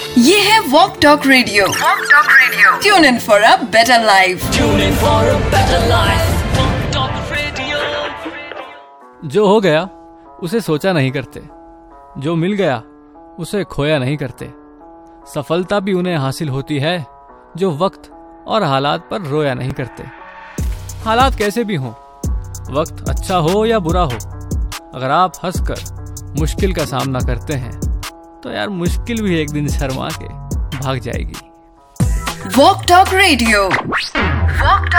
ये है walk talk radio. Tune in for a better life. जो हो गया उसे सोचा नहीं करते, जो मिल गया उसे खोया नहीं करते। सफलता भी उन्हें हासिल होती है जो वक्त और हालात पर रोया नहीं करते। हालात कैसे भी हों, वक्त अच्छा हो या बुरा हो, अगर आप हंसकर मुश्किल का सामना करते हैं तो यार मुश्किल भी एक दिन शर्मा के भाग जाएगी। Walk talk radio.